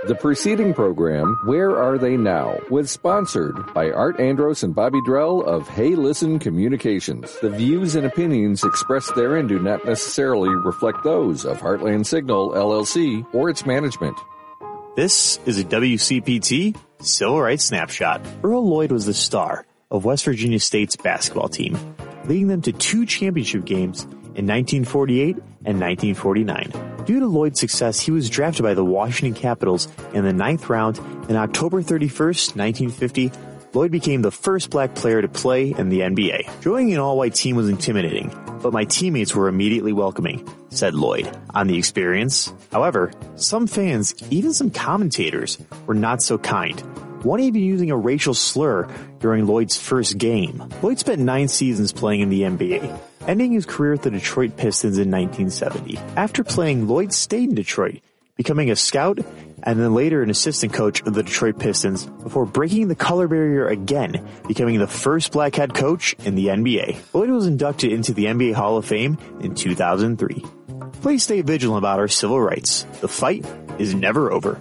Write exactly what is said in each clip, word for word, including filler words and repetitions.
The preceding program, Where Are They Now?, was sponsored by Art Andros and Bobby Drell of Hey Listen Communications. The views and opinions expressed therein do not necessarily reflect those of Heartland Signal, L L C, or its management. This is a W C P T Civil Rights Snapshot. Earl Lloyd was the star of West Virginia State's basketball team, leading them to two championship games in nineteen forty-eight and nineteen forty-nine. Due to Lloyd's success, he was drafted by the Washington Capitals in the ninth round, and on October thirty-first, nineteen fifty, Lloyd became the first black player to play in the N B A. Joining an all-white team was intimidating, but my teammates were immediately welcoming, said Lloyd on the experience. However, some fans, even some commentators, were not so kind. One even using a racial slur during Lloyd's first game. Lloyd spent nine seasons playing in the N B A, ending his career with the Detroit Pistons in nineteen seventy. After playing, Lloyd stayed in Detroit, becoming a scout and then later an assistant coach of the Detroit Pistons before breaking the color barrier again, becoming the first black head coach in the N B A. Lloyd was inducted into the N B A Hall of Fame in two thousand three. Please stay vigilant about our civil rights. The fight is never over.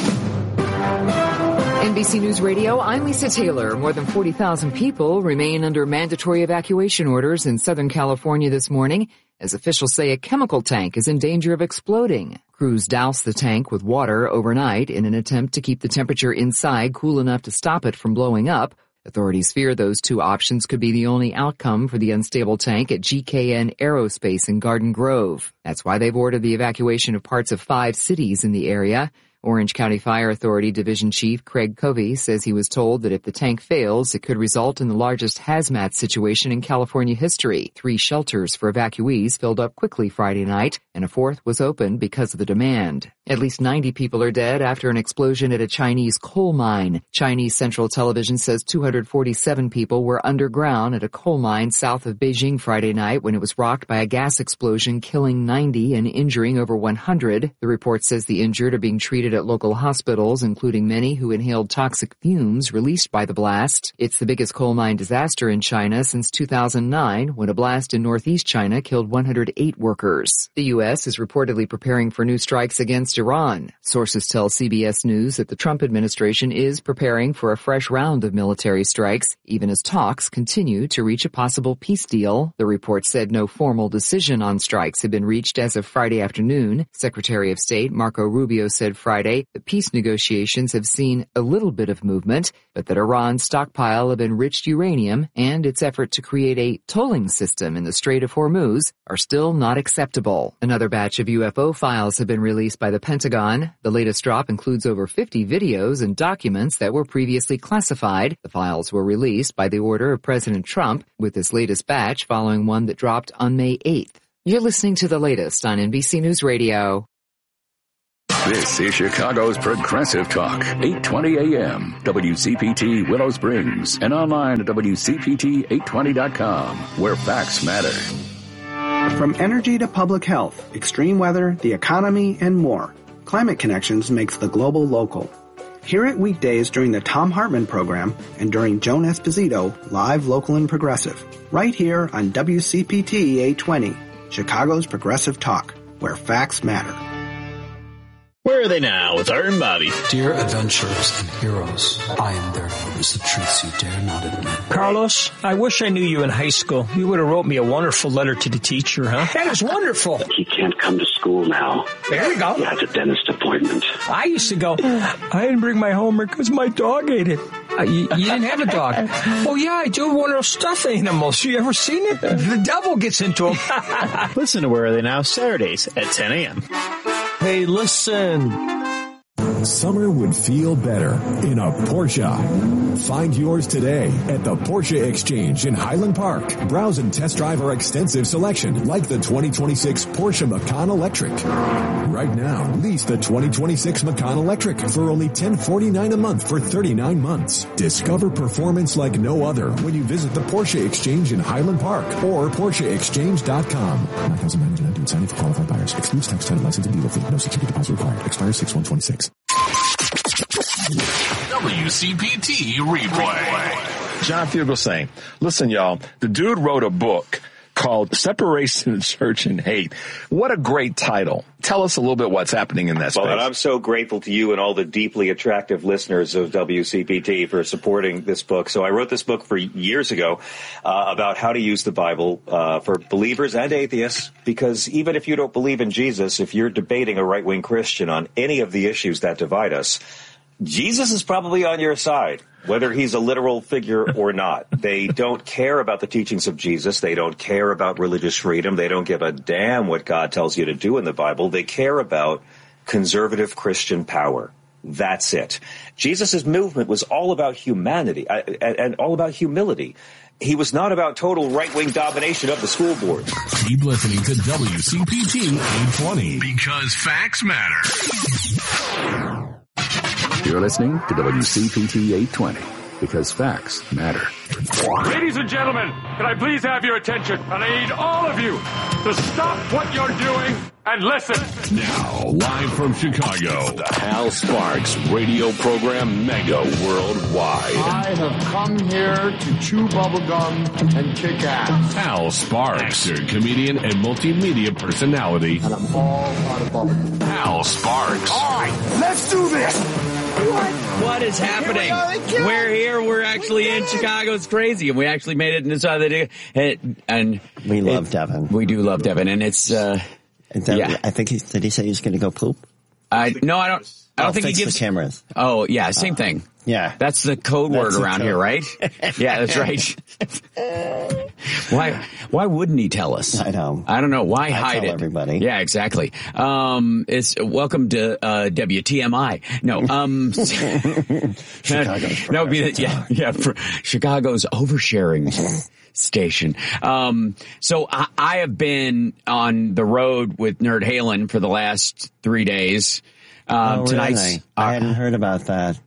N B C News Radio, I'm Lisa Taylor. More than forty thousand people remain under mandatory evacuation orders in Southern California this morning as officials say a chemical tank is in danger of exploding. Crews doused the tank with water overnight in an attempt to keep the temperature inside cool enough to stop it from blowing up. Authorities fear those two options could be the only outcome for the unstable tank at G K N Aerospace in Garden Grove. That's why they've ordered the evacuation of parts of five cities in the area. Orange County Fire Authority Division Chief Craig Covey says he was told that if the tank fails, it could result in the largest hazmat situation in California history. Three shelters for evacuees filled up quickly Friday night, and a fourth was opened because of the demand. At least ninety people are dead after an explosion at a Chinese coal mine. Chinese Central Television says two hundred forty-seven people were underground at a coal mine south of Beijing Friday night when it was rocked by a gas explosion, killing ninety and injuring over one hundred. The report says the injured are being treated at local hospitals, including many who inhaled toxic fumes released by the blast. It's the biggest coal mine disaster in China since two thousand nine, when a blast in northeast China killed one hundred eight workers. The U S is reportedly preparing for new strikes against Iran. Sources tell C B S News that the Trump administration is preparing for a fresh round of military strikes, even as talks continue to reach a possible peace deal. The report said no formal decision on strikes had been reached as of Friday afternoon. Secretary of State Marco Rubio said Friday the peace negotiations have seen a little bit of movement, but that Iran's stockpile of enriched uranium and its effort to create a tolling system in the Strait of Hormuz are still not acceptable. Another batch of U F O files have been released by the Pentagon. The latest drop includes over fifty videos and documents that were previously classified. The files were released by the order of President Trump, with this latest batch following one that dropped on May eighth. You're listening to the latest on N B C News Radio. This is Chicago's Progressive Talk, eight twenty A M, W C P T Willow Springs, and online at W C P T eight twenty dot com, where facts matter. From energy to public health, extreme weather, the economy, and more, Climate Connections makes the global local. Hear it weekdays during the Thom Hartmann program and during Joan Esposito, live, local, and progressive, right here on W C P T eight twenty, Chicago's Progressive Talk, where facts matter. Where are they now with Art and Bobby? Dear adventurers and heroes, I am there knows the truths you dare not admit. Carlos, I wish I knew you in high school. You would have wrote me a wonderful letter to the teacher, huh? That was wonderful. He can't come to school now. There we go. He has a dentist appointment. I used to go, I didn't bring my homework because my dog ate it. Uh, you, you didn't have a dog? Oh, yeah, I do. One of those stuffed animals. You ever seen it? The devil gets into them. Listen to Where Are They Now Saturdays at ten A M Hey, listen. Summer would feel better in a Porsche. Find yours today at the Porsche Exchange in Highland Park. Browse and test drive our extensive selection, like the twenty twenty-six Porsche Macan Electric. Right now, lease the twenty twenty-six Macan Electric for only ten forty-nine a month for thirty-nine months. Discover performance like no other when you visit the Porsche Exchange in Highland Park or Porsche Exchange dot com. nine thousand nine hundred ninety-one signing for qualified buyers. Excludes tax, title, license, and dealer fee. No security deposit required. Expires six one twenty-six. W C P T Replay. John Fugelsang. Listen, y'all, the dude wrote a book called Separation of Church and Hate. What a great title. Tell us a little bit what's happening in that space. Well, and I'm so grateful to you and all the deeply attractive listeners of W C P T for supporting this book. So I wrote this book for years ago uh, about how to use the Bible uh, for believers and atheists, because even if you don't believe in Jesus, if you're debating a right-wing Christian on any of the issues that divide us, Jesus is probably on your side, whether he's a literal figure or not. They don't care about the teachings of Jesus. They don't care about religious freedom. They don't give a damn what God tells you to do in the Bible. They care about conservative Christian power. That's it. Jesus' movement was all about humanity and all about humility. He was not about total right-wing domination of the school board. Keep listening to W C P T eight twenty. Because facts matter. You're listening to W C P T eight twenty, because facts matter. Ladies and gentlemen, can I please have your attention? And I need all of you to stop what you're doing and listen. Now, live from Chicago, the Hal Sparks radio program Mega Worldwide. I have come here to chew bubblegum and kick ass. Hal Sparks, comedian and multimedia personality. And I'm all out of bubblegum. Hal Sparks. All right, let's do this. What? What is happening? We we're here. We're actually in Chicago. It's crazy. And we actually made it in this other day. And, and we love it, Devin. We do love Devin. And it's, uh, and Devin, yeah. I think he, did he say he's going to go poop? I, no, I don't, I don't oh, think he gives the cameras. Oh, yeah. Same uh, thing. Yeah. That's the code that's word around code. here, right? Yeah, that's right. Why, why wouldn't he tell us? I know. I don't know. Why I hide tell it? everybody. Yeah, exactly. Um, it's welcome to, uh, W T M I. No, um, Chicago's no, be the, yeah, yeah, for Chicago's oversharing station. Um, so I, I have been on the road with Nerd Halen for the last three days. Um, oh, tonight's, really? I hadn't heard about that.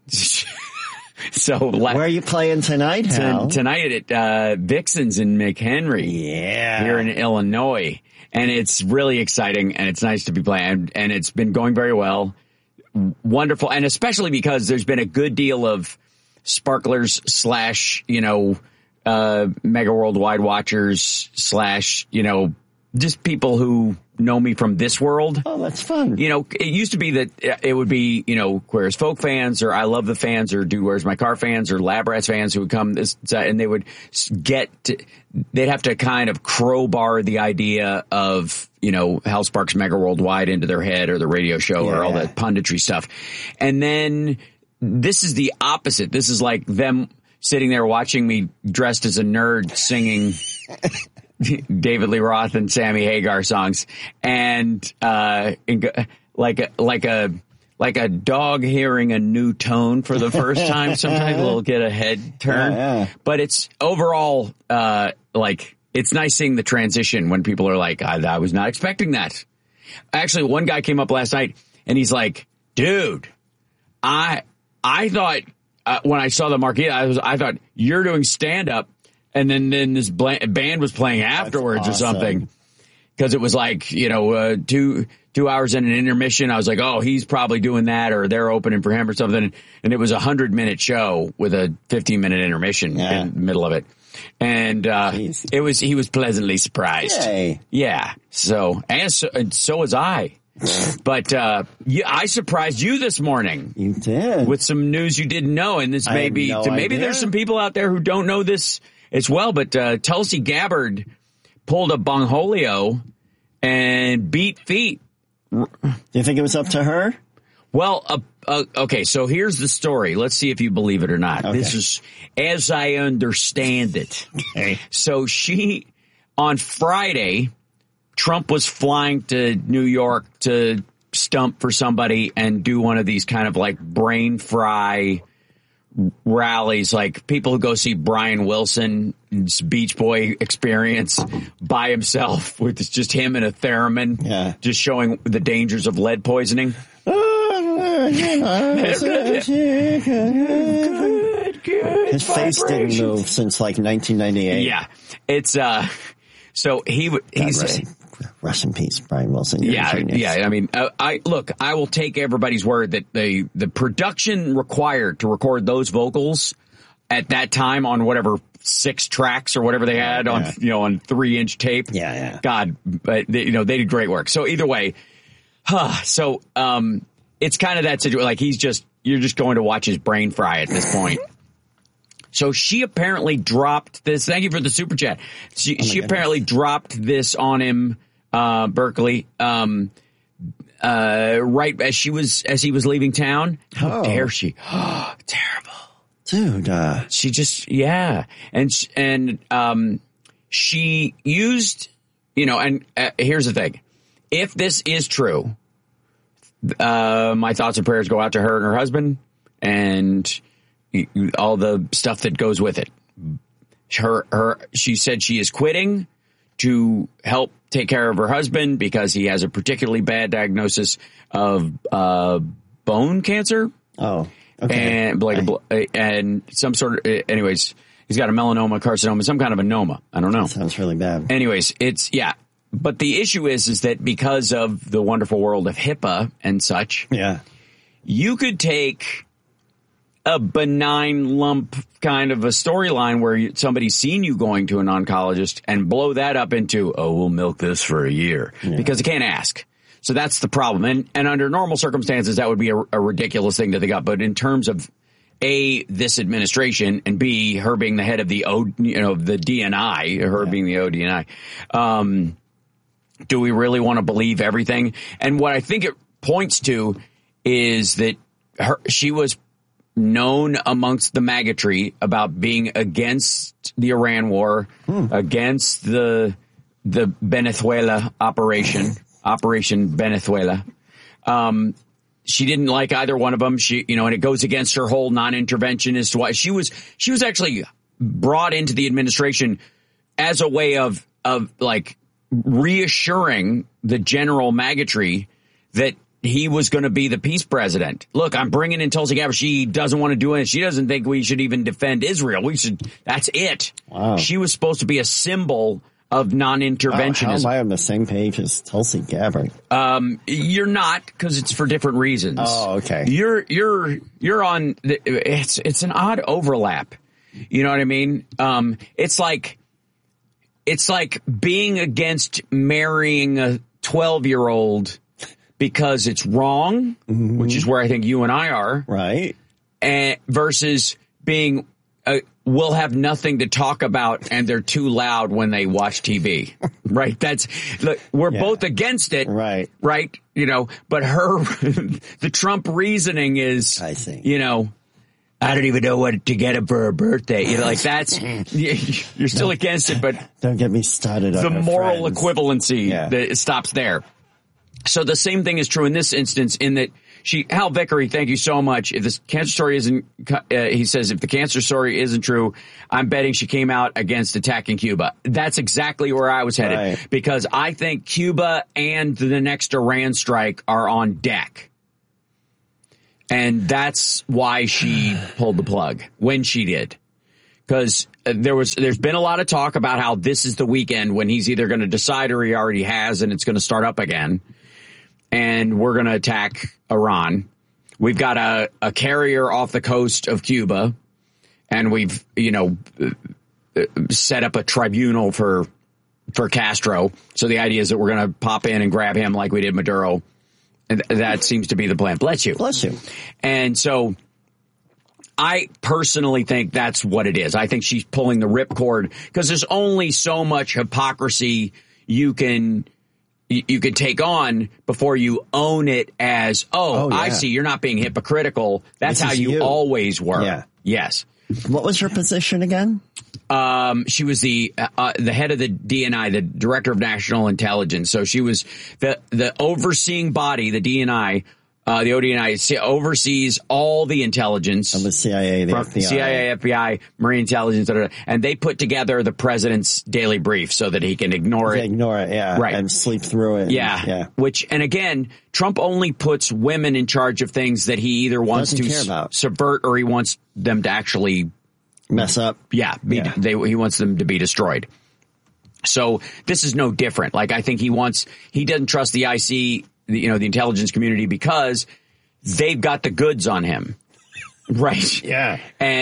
So la- where are you playing tonight, Hal? T- tonight at uh, Vixen's in McHenry, yeah, here in Illinois, and it's really exciting and it's nice to be playing, and it's been going very well, wonderful, and especially because there's been a good deal of sparklers slash you know uh, Mega Worldwide watchers slash you know just people who know me from this world. Oh, that's fun. You know, it used to be that it would be, you know, Queer Folk fans or I Love the fans or Do Where's My Car fans or Lab Rats fans who would come this, and they would get, to, they'd have to kind of crowbar the idea of, you know, Hal Sparks Mega Worldwide into their head or the radio show yeah. or all that punditry stuff. And then this is the opposite. This is like them sitting there watching me dressed as a nerd singing David Lee Roth and Sammy Hagar songs, and uh, like a like a like a dog hearing a new tone for the first time. Sometimes they'll get a head turn, yeah, yeah. but it's overall uh, like it's nice seeing the transition when people are like, I, I was not expecting that. Actually, one guy came up last night and he's like, "Dude, I I thought uh, when I saw the marquee, I was I thought you're doing stand up." And then, then this band was playing afterwards That's awesome. or something. Cause it was like, you know, uh, two, two hours in an intermission. I was like, oh, he's probably doing that or they're opening for him or something. And it was a hundred minute show with a fifteen minute intermission yeah. in the middle of it. And, uh, Jeez. it was, he was pleasantly surprised. Yay. Yeah. So, and so, and so was I. But, uh, yeah, I surprised you this morning. You did. With some news you didn't know. And this may be, no maybe idea. there's some people out there who don't know this as well, but uh, Tulsi Gabbard pulled a Bongholio and beat feet. Do you think it was up to her? Well, uh, uh, okay, so here's the story. Let's see if you believe it or not. Okay. This is as I understand it. Okay. So she, on Friday, Trump was flying to New York to stump for somebody and do one of these kind of like brain fry rallies, like people who go see Brian Wilson's Beach Boy experience by himself, with just him and a theremin, yeah. just showing the dangers of lead poisoning. His face didn't move since like nineteen ninety-eight. Yeah, it's uh. So he would. He's. Rest, rest in peace, Brian Wilson. Yeah, yeah. I mean, uh, I look. I will take everybody's word that the the production required to record those vocals at that time on whatever six tracks or whatever they had on, yeah. you know, on three inch tape. Yeah, yeah. God, but they, you know, they did great work. So either way, huh, so um, it's kind of that situation. Like he's just, you're just going to watch his brain fry at this point. So she apparently dropped this. Thank you for the super chat. She, oh she apparently dropped this on him, uh, Berkeley, um, uh, right as she was, as he was leaving town. How oh. dare she? Oh, terrible. Dude, uh, she just, yeah. And, and, um, she used, you know, and uh, here's the thing. If this is true, uh, my thoughts and prayers go out to her and her husband and all the stuff that goes with it. Her, her, she said she is quitting to help take care of her husband because he has a particularly bad diagnosis of, uh, bone cancer. Oh. Okay. And like a, and some sort of, anyways, he's got a melanoma, carcinoma, some kind of a noma. I don't know. That sounds really bad. Anyways, it's, yeah. But the issue is, is that because of the wonderful world of HIPAA and such, yeah, you could take a benign lump kind of a storyline where you, somebody's seen you going to an oncologist and blow that up into, oh, we'll milk this for a year yeah. because you can't ask. So that's the problem. And, and under normal circumstances, that would be a, a ridiculous thing to think of. But in terms of A, this administration, and B, her being the head of the O, you know, the D N I, her yeah. being the O D N I, um, do we really want to believe everything? And what I think it points to is that her, she was known amongst the maggotry about being against the Iran war, hmm. against the, the Venezuela operation. Operation Venezuela. Um, she didn't like either one of them. She, you know, and it goes against her whole non-interventionist. Why she was, she was actually brought into the administration as a way of, of like reassuring the general maggotry that he was going to be the peace president. Look, I'm bringing in Tulsi Gabbard. She doesn't want to do it. She doesn't think we should even defend Israel. We should. That's it. Wow. She was supposed to be a symbol of non-interventionism. How, how am I on the same page as Tulsi Gabbard? Um, you're not, because it's for different reasons. Oh, okay. You're you're you're on. The, it's it's an odd overlap. You know what I mean? Um, it's like it's like being against marrying a twelve-year-old because it's wrong, mm-hmm. which is where I think you and I are, right? And versus being. Uh, will have nothing to talk about and they're too loud when they watch T V. Right? That's, look, we're yeah. both against it. Right. Right? You know, but her, the Trump reasoning is, I see. You know, I don't even know what to get him for her birthday. You know, like that's, you're still don't, against it, but don't get me started on the moral friends. equivalency yeah. that stops there. So the same thing is true in this instance in that She, Hal Vickery, thank you so much. If this cancer story isn't, uh, he says, if the cancer story isn't true, I'm betting she came out against attacking Cuba. That's exactly where I was headed right. because I think Cuba and the next Iran strike are on deck. And that's why she pulled the plug when she did. Because there was, there's been a lot of talk about how this is the weekend when he's either going to decide or he already has and it's going to start up again. And we're going to attack Iran. We've got a, a carrier off the coast of Cuba, and we've, you know, set up a tribunal for for Castro. So the idea is that we're going to pop in and grab him like we did Maduro. And that seems to be the plan. Bless you. Bless you. And so I personally think that's what it is. I think she's pulling the ripcord because there's only so much hypocrisy you can you can take on before you own it as, oh, oh yeah. I see, you're not being hypocritical. That's this how you, you always were. Yeah. Yes. What was her position again? Um, she was the uh, the head of the D N I, the Director of National Intelligence. So she was the the overseeing body, the D N I. Uh, the O D N I oversees all the intelligence. Of the C I A, the F B I. C I A, F B I, Marine Intelligence, da, da, da, and they put together the president's daily brief so that he can ignore it. Ignore it, yeah. Right. And sleep through it. Yeah. And, yeah. Which, and again, Trump only puts women in charge of things that he either wants Doesn't to care about. subvert or he wants them to actually mess up. Yeah. Be, yeah. They, he wants them to be destroyed. So this is no different. Like, I think he wants, he doesn't trust the I C, the, you know, the intelligence community because they've got the goods on him. Right. Yeah. And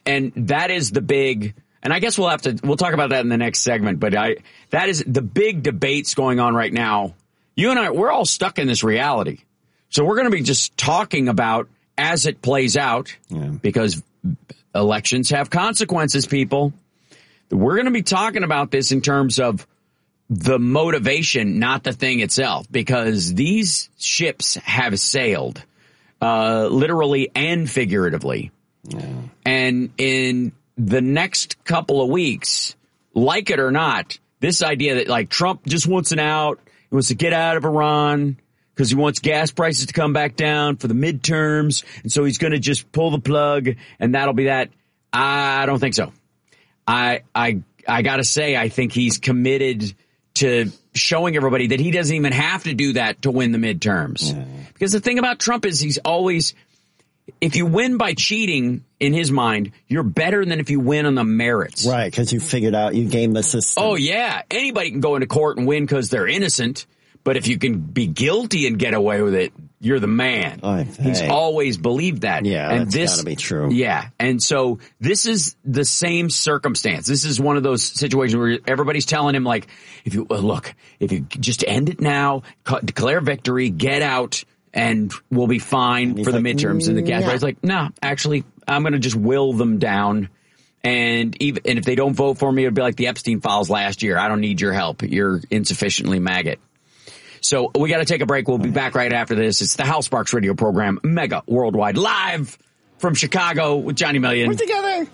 and that is the big, and I guess we'll have to, we'll talk about that in the next segment, but I, that is the big debates going on right now. You and I, we're all stuck in this reality. So we're going to be just talking about as it plays out, yeah. because elections have consequences, people. We're going to be talking about this in terms of the motivation, not the thing itself, because these ships have sailed, uh, literally and figuratively. Yeah. And in the next couple of weeks, like it or not, this idea that like Trump just wants an out, he wants to get out of Iran because he wants gas prices to come back down for the midterms. And so he's going to just pull the plug and that'll be that. I don't think so. I, I, I got to say, I think he's committed to showing everybody that he doesn't even have to do that to win the midterms. Yeah. Because the thing about Trump is he's always, if you win by cheating, in his mind, you're better than if you win on the merits. Right, because you figured out, you game the system. Oh, yeah. Anybody can go into court and win because they're innocent. But if you can be guilty and get away with it, you're the man. Oh, hey. He's always believed that. Yeah, and that's this, gotta be true. Yeah. And so this is the same circumstance. This is one of those situations where everybody's telling him, like, if you, uh, look, if you just end it now, ca- declare victory, get out, and we'll be fine for the like, midterms. And the gas price, like, no, nah, actually, I'm going to just will them down. And even, and if they don't vote for me, it'll be like the Epstein files last year. I don't need your help. You're insufficiently maggot. So we got to take a break. We'll be back right after this. It's the Hal Sparks radio program, Mega Worldwide, live from Chicago with Johnny Million. We're together.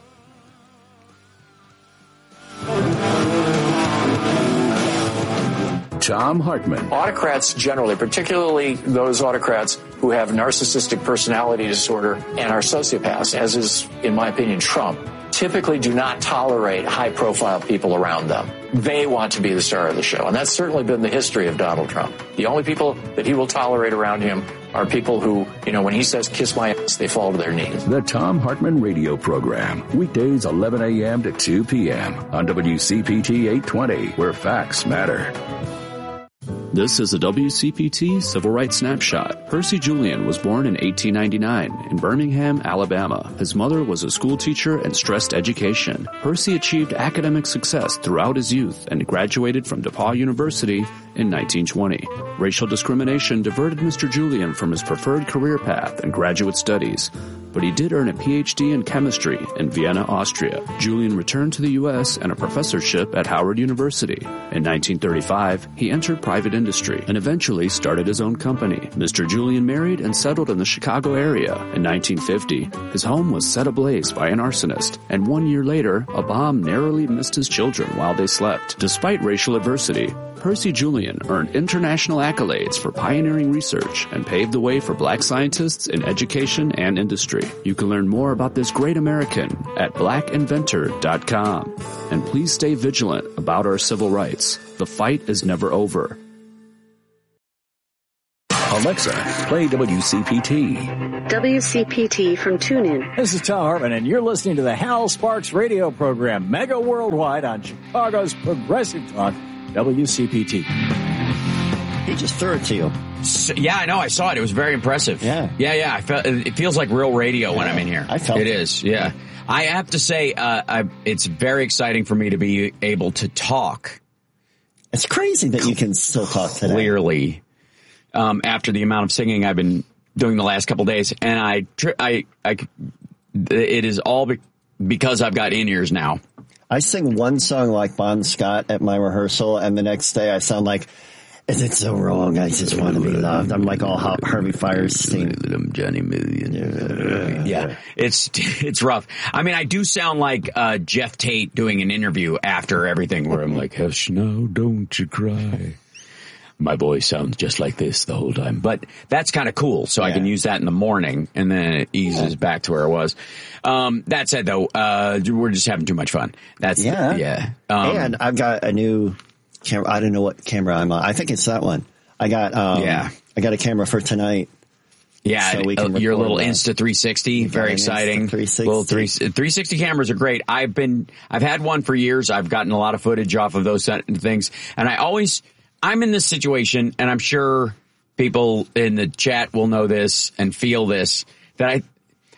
Thom Hartmann. Autocrats generally, particularly those autocrats who have narcissistic personality disorder and are sociopaths, as is, in my opinion, Trump, typically do not tolerate high-profile people around them. They want to be the star of the show, and that's certainly been the history of Donald Trump. The only people that he will tolerate around him are people who, you know, when he says, kiss my ass, they fall to their knees. The Thom Hartmann radio program, weekdays eleven a.m. to two p.m. on W C P T eight twenty, where facts matter. This is a W C P T Civil Rights Snapshot. Percy Julian was born in eighteen ninety-nine in Birmingham, Alabama. His mother was a school teacher and stressed education. Percy achieved academic success throughout his youth and graduated from DePauw University in nineteen twenty. Racial discrimination diverted Mister Julian from his preferred career path and graduate studies, but he did earn a P H D in chemistry in Vienna, Austria. Julian returned to the U S and a professorship at Howard University. In nineteen thirty-five, he entered private industry and eventually started his own company. Mister Julian married and settled in the Chicago area. In nineteen fifty, his home was set ablaze by an arsonist, and one year later, a bomb narrowly missed his children while they slept. Despite racial adversity, Percy Julian earned international accolades for pioneering research and paved the way for black scientists in education and industry. You can learn more about this great American at black inventor dot com. And please stay vigilant about our civil rights. The fight is never over. Alexa, play W C P T. W C P T from TuneIn. This is Thom Hartmann, and you're listening to the Hal Sparks radio program, Mega Worldwide on Chicago's Progressive Talk, W C P T. He just threw it to you. So, yeah, I know. I saw it. It was very impressive. Yeah. Yeah, yeah. I felt, it feels like real radio yeah, when I'm in here. I felt it. It it is, yeah. I have to say, uh, I, it's very exciting for me to be able to talk. It's crazy that you can still talk today. Clearly. Um, after the amount of singing I've been doing the last couple of days. And I, I, I, it is all be- because I've got in-ears now. I sing one song like Bon Scott at my rehearsal, and the next day I sound like, is it so wrong? I just want to be loved. I'm like all Harvey Firestein. I'm Johnny Million. Yeah, it's it's rough. I mean, I do sound like uh, Jeff Tate doing an interview after everything where I'm like, hush now, don't you cry. My voice sounds just like this the whole time. But that's kind of cool, so yeah. I can use that in the morning, and then it eases yeah. back to where it was. Um, that said, though, uh, we're just having too much fun. That's yeah. The, yeah. Um, and I've got a new camera. I don't know what camera I'm on. I think it's that one. I got um, yeah. I got a camera for tonight. Yeah, so we can your little that. Insta three sixty, very exciting. three sixty. Little three sixty cameras are great. I've been, I've had one for years. I've gotten a lot of footage off of those things, and I always. I'm in this situation, and I'm sure people in the chat will know this and feel this, that I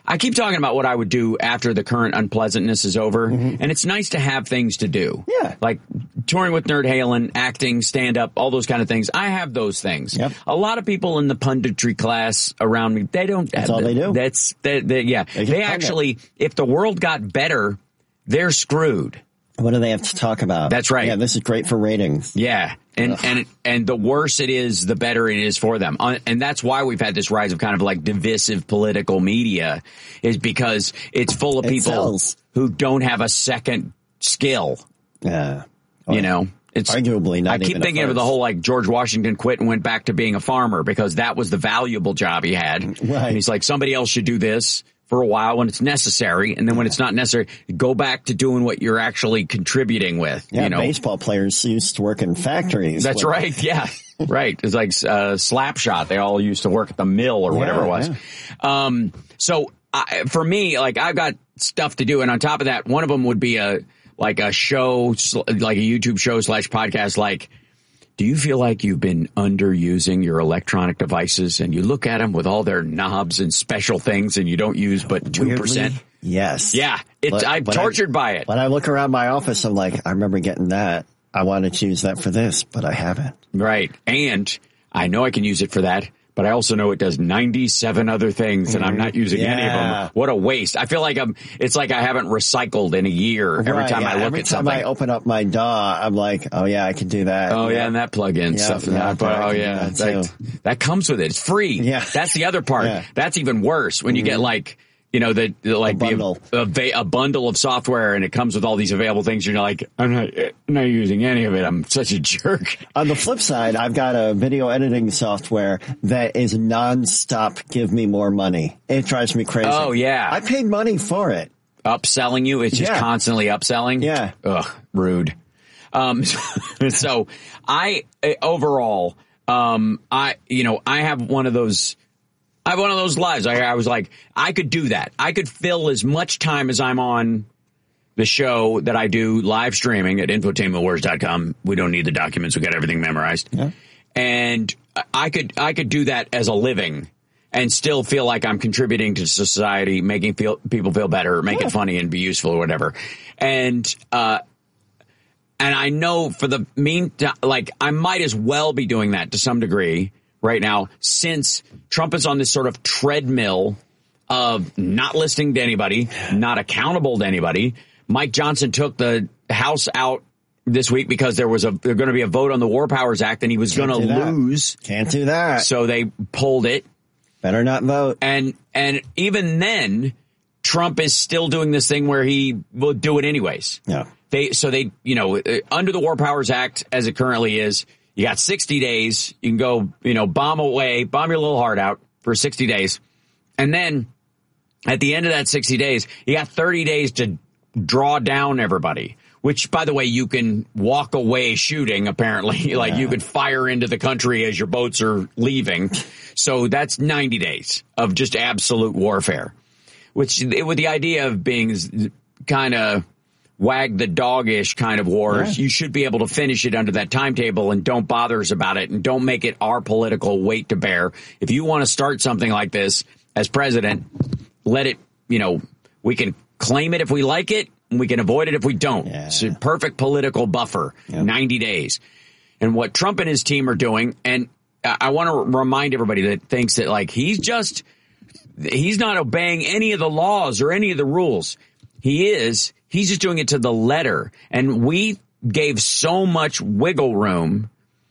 I keep talking about what I would do after the current unpleasantness is over, mm-hmm. and it's nice to have things to do. Yeah. Like touring with Nerd Halen, acting, stand-up, all those kind of things. I have those things. Yep. A lot of people in the punditry class around me, they don't. That's have all the, they do. That's, they, they, yeah. They, they actually, if the world got better, they're screwed. What do they have to talk about? That's right. Yeah, this is great for ratings. Yeah. And, Ugh. and, and the worse it is, the better it is for them. And that's why we've had this rise of kind of like divisive political media, is because it's full of it people sells. who don't have a second skill. Yeah. Or you know, it's arguably not. I keep even thinking of the whole like George Washington quit and went back to being a farmer because that was the valuable job he had. Right. And he's like, somebody else should do this for a while when it's necessary, and then when it's not necessary, go back to doing what you're actually contributing with. Yeah, you know, baseball players used to work in factories. That's when... right. Yeah, right. It's like uh, Slapshot. They all used to work at the mill or yeah, whatever it was. Yeah. Um, so I, for me, like I've got stuff to do, and on top of that, one of them would be a like a show, like a YouTube show slash podcast, like. Do you feel like you've been underusing your electronic devices and you look at them with all their knobs and special things and you don't use but two percent? Yes. Yeah. It's, but, I'm but tortured I, by it. When I look around my office, I'm like, I remember getting that. I wanted to use that for this, but I haven't. Right. And I know I can use it for that. But I also know it does ninety-seven other things, and I'm not using yeah. any of them. What a waste. I feel like I'm, it's like I haven't recycled in a year every right, time yeah. I look every at something. Every time I open up my D A W, I'm like, oh yeah, I can do that. Oh yeah, yeah and that plug-in yeah, stuff. Yeah, And that, oh yeah, that, that, that comes with it. It's free. Yeah. That's the other part. Yeah. That's even worse when you mm-hmm. get like, you know, the, the like a bundle. The, a, a bundle of software, and it comes with all these available things. You're like, I'm not, I'm not using any of it. I'm such a jerk. On the flip side, I've got a video editing software that is nonstop. Give me more money. It drives me crazy. Oh yeah, I paid money for it. Upselling you? It's just yeah. constantly upselling. Yeah. Ugh, rude. Um, so I overall, um, I you know, I have one of those. I have one of those lives. I, I was like, I could do that. I could fill as much time as I'm on the show that I do live streaming at infotainment wars dot com. We don't need the documents. We got everything memorized. Yeah. And I could, I could do that as a living and still feel like I'm contributing to society, making feel, people feel better, make yeah. it funny and be useful or whatever. And, uh, and I know for the meantime, like I might as well be doing that to some degree right now, since Trump is on this sort of treadmill of not listening to anybody, not accountable to anybody. Mike Johnson took the House out this week because there was a there's going to be a vote on the War Powers Act, and he was going to lose. Can't do that. So they pulled it. Better not vote. And and even then, Trump is still doing this thing where he will do it anyways. Yeah. They so they you know under the War Powers Act as it currently is. You got sixty days. You can go, you know, bomb away, bomb your little heart out for sixty days. And then at the end of that sixty days, you got thirty days to draw down everybody, which, by the way, you can walk away shooting, apparently. Like yeah. you could fire into the country as your boats are leaving. So that's ninety days of just absolute warfare, which with the idea of being kind of wag the dog-ish kind of wars, yeah. you should be able to finish it under that timetable and don't bother us about it and don't make it our political weight to bear. If you want to start something like this as president, let it, you know, we can claim it if we like it and we can avoid it if we don't. Yeah. It's a perfect political buffer, yep. ninety days. And what Trump and his team are doing, and I want to remind everybody that thinks that like he's just, he's not obeying any of the laws or any of the rules. He is. He's just doing it to the letter. And we gave so much wiggle room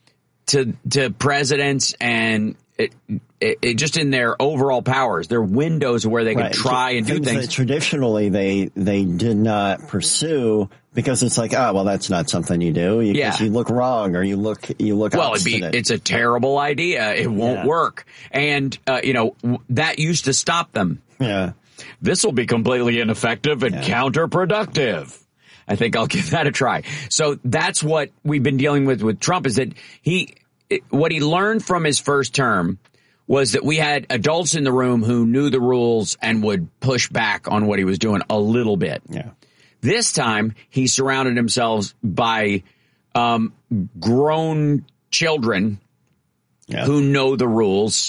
to to presidents and it, it, it just in their overall powers, their windows where they right. could try and things do things that traditionally they they did not pursue because it's like, oh, well, that's not something you do. You, yeah. you look wrong or you look you look well, it'd obstinate. be, it's a terrible idea. It won't yeah. work. And, uh, you know, that used to stop them. Yeah. This will be completely ineffective and yeah. counterproductive. I think I'll give that a try. So that's what we've been dealing with with Trump is that he, what he learned from his first term was that we had adults in the room who knew the rules and would push back on what he was doing a little bit. Yeah. This time he surrounded himself by, um, grown children yeah. who know the rules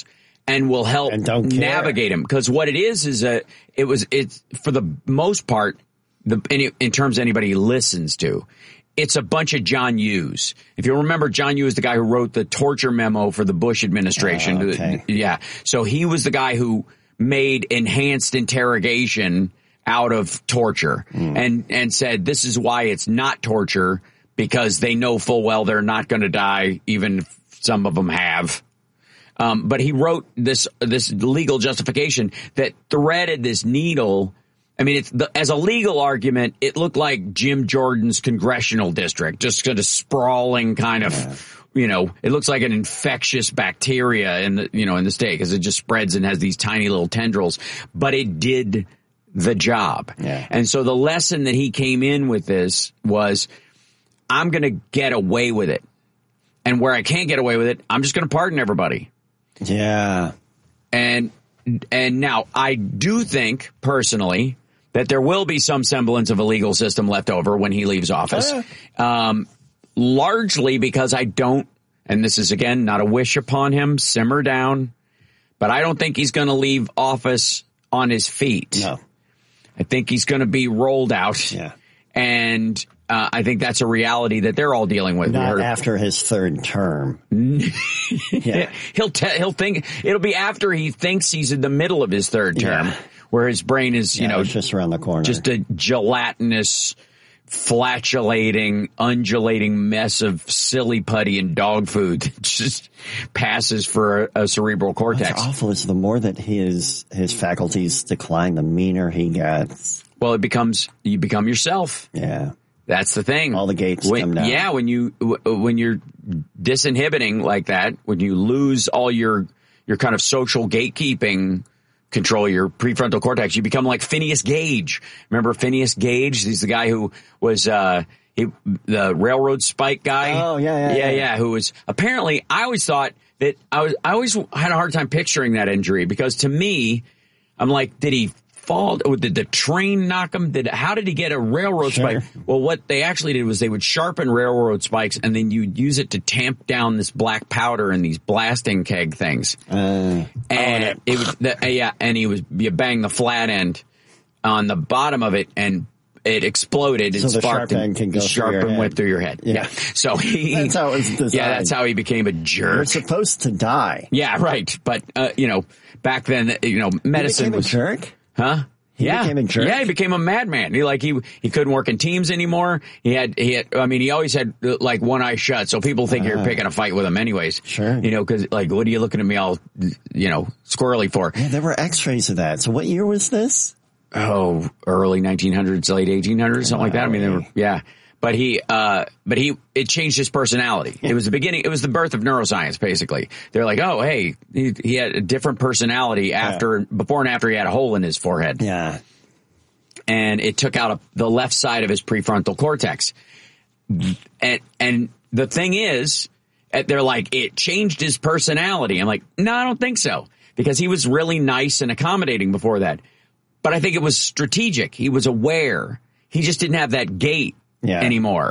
and will help navigate him. Because what it is is a it was it's for the most part the in, in terms of anybody he listens to. It's a bunch of John Hughes. If you remember, John Hughes is the guy who wrote the torture memo for the Bush administration. Oh, okay. Yeah. So he was the guy who made enhanced interrogation out of torture mm. and, and said this is why it's not torture, because they know full well they're not going to die, even if some of them have. Um, but he wrote this this legal justification that threaded this needle. I mean, it's the, as a legal argument, it looked like Jim Jordan's congressional district, just kind of sprawling kind of, yeah. you know, it looks like an infectious bacteria in the, you know, in the state because it just spreads and has these tiny little tendrils. But it did the job. Yeah. And so the lesson that he came in with this was, I'm going to get away with it. And where I can't get away with it, I'm just going to pardon everybody. Yeah. And, and now I do think personally that there will be some semblance of a legal system left over when he leaves office. Oh, yeah. Um, largely because I don't, and this is again, not a wish upon him, simmer down, but I don't think he's going to leave office on his feet. No. I think he's going to be rolled out. Yeah. And, Uh, I think that's a reality that they're all dealing with. Not after his third term. yeah. He'll te- he'll think it'll be after he thinks he's in the middle of his third term, yeah. where his brain is, you yeah, know, it's just around the corner, just a gelatinous, flatulating, undulating mess of silly putty and dog food that just passes for a, a cerebral cortex. What's awful is the more that his his faculties decline, the meaner he gets. Well, it becomes you become yourself. Yeah. That's the thing. All the gates when, come down. Yeah, when you when you're disinhibiting like that, when you lose all your your kind of social gatekeeping control, your prefrontal cortex, you become like Phineas Gage. Remember Phineas Gage? He's the guy who was uh, he, the railroad spike guy. Oh yeah, yeah, yeah, yeah, yeah. Who was apparently? I always thought that I was. I always had a hard time picturing that injury because to me, I'm like, did he fall? Did the train knock him? Did how did he get a railroad sure. spike? Well, what they actually did was they would sharpen railroad spikes and then you'd use it to tamp down this black powder in these blasting keg things. Uh, and it, it was the, uh, yeah, and he was you bang the flat end on the bottom of it and it exploded. So and the sparked sharp end can go the sharp through your end head. went through your head. Yeah. yeah. So he that's how it was designed. Yeah, that's how he became a jerk. You're supposed to die. Yeah, right. But uh, you know, back then, you know, medicine he became was a jerk. Huh? He yeah. became a jerk? Yeah, he became a madman. He like he he couldn't work in teams anymore. He had he had I mean he always had like one eye shut. So people think uh, you're picking a fight with him anyways. Sure. You know, because like what are you looking at me all you know squirrely for? Yeah, there were X-rays of that. So what year was this? Oh, early nineteen hundreds, late eighteen hundreds, something wow. like that. I mean, they were yeah. But he, uh, but he, it changed his personality. It was the beginning, it was the birth of neuroscience, basically. They're like, oh, hey, he, he had a different personality after, yeah. before and after he had a hole in his forehead. Yeah. And it took out a, the left side of his prefrontal cortex. And, and the thing is, they're like, it changed his personality. I'm like, no, I don't think so. Because he was really nice and accommodating before that. But I think it was strategic. He was aware. He just didn't have that gait. Yeah. Anymore.